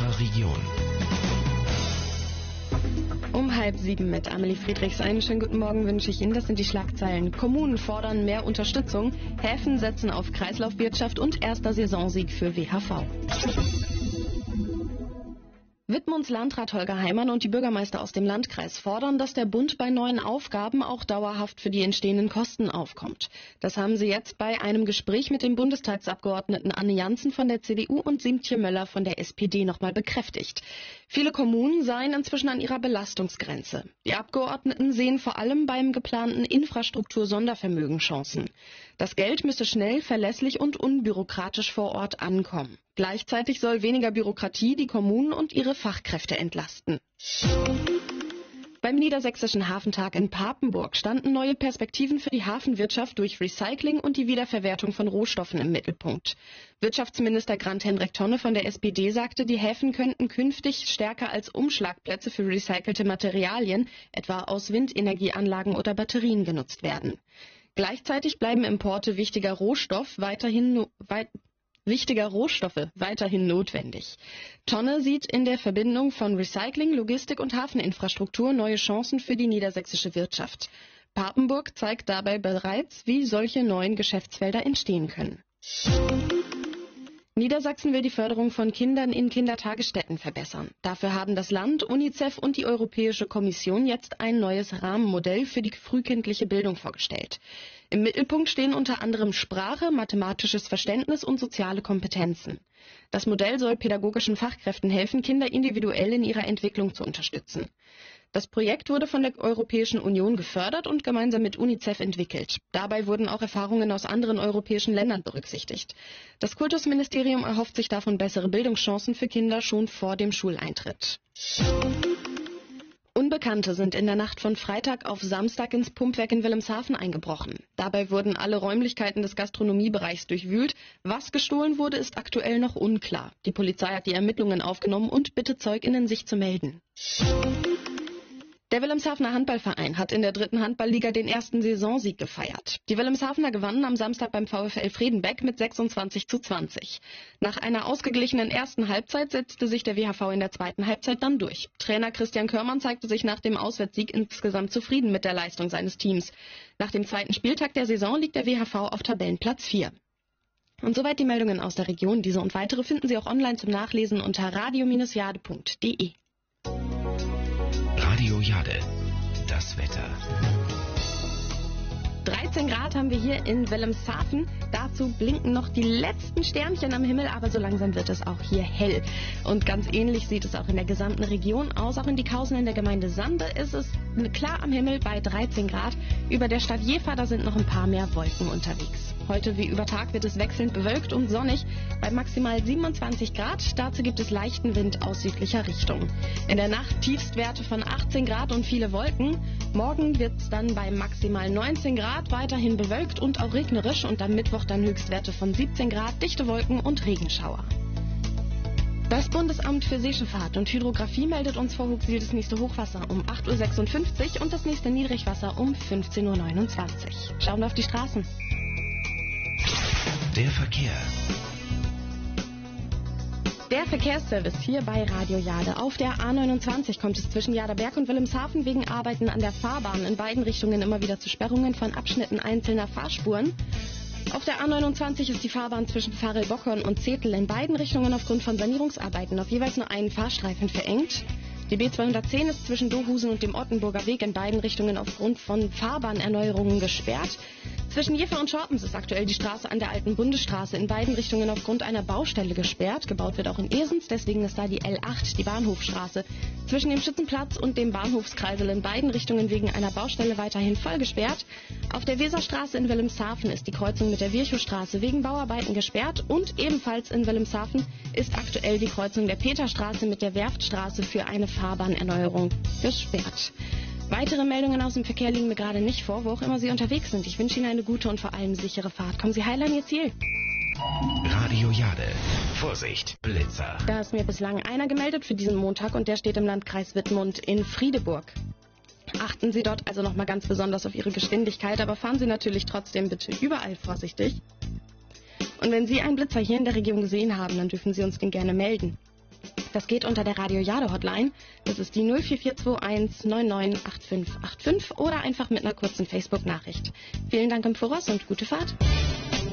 unserer Region. Um 6:30 mit Amelie Friedrichs. Einen schönen guten Morgen wünsche ich Ihnen. Das sind die Schlagzeilen. Kommunen fordern mehr Unterstützung. Häfen setzen auf Kreislaufwirtschaft und erster Saisonsieg für WHV. Wittmunds Landrat Holger Heimann und die Bürgermeister aus dem Landkreis fordern, dass der Bund bei neuen Aufgaben auch dauerhaft für die entstehenden Kosten aufkommt. Das haben sie jetzt bei einem Gespräch mit den Bundestagsabgeordneten Anne Janssen von der CDU und Siemtje Möller von der SPD nochmal bekräftigt. Viele Kommunen seien inzwischen an ihrer Belastungsgrenze. Die Abgeordneten sehen vor allem beim geplanten Infrastruktur-Sondervermögen Chancen. Das Geld müsse schnell, verlässlich und unbürokratisch vor Ort ankommen. Gleichzeitig soll weniger Bürokratie die Kommunen und ihre Fachkräfte entlasten. Beim Niedersächsischen Hafentag in Papenburg standen neue Perspektiven für die Hafenwirtschaft durch Recycling und die Wiederverwertung von Rohstoffen im Mittelpunkt. Wirtschaftsminister Grant-Hendrik Tonne von der SPD sagte, die Häfen könnten künftig stärker als Umschlagplätze für recycelte Materialien, etwa aus Windenergieanlagen oder Batterien, genutzt werden. Gleichzeitig bleiben Importe wichtiger Rohstoffe weiterhin notwendig. Tonne sieht in der Verbindung von Recycling, Logistik und Hafeninfrastruktur neue Chancen für die niedersächsische Wirtschaft. Papenburg zeigt dabei bereits, wie solche neuen Geschäftsfelder entstehen können. Niedersachsen will die Förderung von Kindern in Kindertagesstätten verbessern. Dafür haben das Land, UNICEF und die Europäische Kommission jetzt ein neues Rahmenmodell für die frühkindliche Bildung vorgestellt. Im Mittelpunkt stehen unter anderem Sprache, mathematisches Verständnis und soziale Kompetenzen. Das Modell soll pädagogischen Fachkräften helfen, Kinder individuell in ihrer Entwicklung zu unterstützen. Das Projekt wurde von der Europäischen Union gefördert und gemeinsam mit UNICEF entwickelt. Dabei wurden auch Erfahrungen aus anderen europäischen Ländern berücksichtigt. Das Kultusministerium erhofft sich davon bessere Bildungschancen für Kinder schon vor dem Schuleintritt. Unbekannte sind in der Nacht von Freitag auf Samstag ins Pumpwerk in Wilhelmshaven eingebrochen. Dabei wurden alle Räumlichkeiten des Gastronomiebereichs durchwühlt. Was gestohlen wurde, ist aktuell noch unklar. Die Polizei hat die Ermittlungen aufgenommen und bittet ZeugInnen, sich zu melden. Der Wilhelmshavener Handballverein hat in der 3. Handballliga den ersten Saisonsieg gefeiert. Die Wilhelmshavener gewannen am Samstag beim VfL Fredenbeck mit 26:20. Nach einer ausgeglichenen ersten Halbzeit setzte sich der WHV in der zweiten Halbzeit dann durch. Trainer Christian Körmann zeigte sich nach dem Auswärtssieg insgesamt zufrieden mit der Leistung seines Teams. Nach dem zweiten Spieltag der Saison liegt der WHV auf Tabellenplatz 4. Und soweit die Meldungen aus der Region. Diese und weitere finden Sie auch online zum Nachlesen unter radio-jade.de. Radio Jade, das Wetter. 13 Grad haben wir hier in Wilhelmshaven. Dazu blinken noch die letzten Sternchen am Himmel, aber so langsam wird es auch hier hell. Und ganz ähnlich sieht es auch in der gesamten Region aus. Auch in Dickhausen in der Gemeinde Sande ist es klar am Himmel bei 13 Grad. Über der Stadt Jever, da sind noch ein paar mehr Wolken unterwegs. Heute wie über Tag wird es wechselnd bewölkt und sonnig bei maximal 27 Grad. Dazu gibt es leichten Wind aus südlicher Richtung. In der Nacht Tiefstwerte von 18 Grad und viele Wolken. Morgen wird es dann bei maximal 19 Grad weiterhin bewölkt und auch regnerisch und am Mittwoch dann Höchstwerte von 17 Grad, dichte Wolken und Regenschauer. Das Bundesamt für Seeschifffahrt und Hydrographie meldet uns vor Huxil das nächste Hochwasser um 8:56 Uhr und das nächste Niedrigwasser um 15:29 Uhr. Schauen wir auf die Straßen. Der Verkehr. Der Verkehrsservice hier bei Radio Jade. Auf der A29 kommt es zwischen Jaderberg und Wilhelmshaven wegen Arbeiten an der Fahrbahn in beiden Richtungen immer wieder zu Sperrungen von Abschnitten einzelner Fahrspuren. Auf der A29 ist die Fahrbahn zwischen Farel-Bockhorn und Zetel in beiden Richtungen aufgrund von Sanierungsarbeiten auf jeweils nur einen Fahrstreifen verengt. Die B210 ist zwischen Dohusen und dem Ottenburger Weg in beiden Richtungen aufgrund von Fahrbahnerneuerungen gesperrt. Zwischen Jever und Schortens ist aktuell die Straße an der alten Bundesstraße in beiden Richtungen aufgrund einer Baustelle gesperrt. Gebaut wird auch in Esens, deswegen ist da die L8, die Bahnhofstraße. Zwischen dem Schützenplatz und dem Bahnhofskreisel in beiden Richtungen wegen einer Baustelle weiterhin voll gesperrt. Auf der Weserstraße in Wilhelmshaven ist die Kreuzung mit der Virchowstraße wegen Bauarbeiten gesperrt und ebenfalls in Wilhelmshaven ist aktuell die Kreuzung der Peterstraße mit der Werftstraße für eine Fahrbahnerneuerung gesperrt. Weitere Meldungen aus dem Verkehr liegen mir gerade nicht vor, wo auch immer Sie unterwegs sind. Ich wünsche Ihnen eine gute und vor allem sichere Fahrt. Kommen Sie heil an Ihr Ziel. Radio Jade. Vorsicht, Blitzer. Da ist mir bislang einer gemeldet für diesen Montag und der steht im Landkreis Wittmund in Friedeburg. Achten Sie dort also nochmal ganz besonders auf Ihre Geschwindigkeit, aber fahren Sie natürlich trotzdem bitte überall vorsichtig. Und wenn Sie einen Blitzer hier in der Region gesehen haben, dann dürfen Sie uns den gerne melden. Das geht unter der Radio Jade Hotline. Das ist die 04421 998585 oder einfach mit einer kurzen Facebook-Nachricht. Vielen Dank im Voraus und gute Fahrt.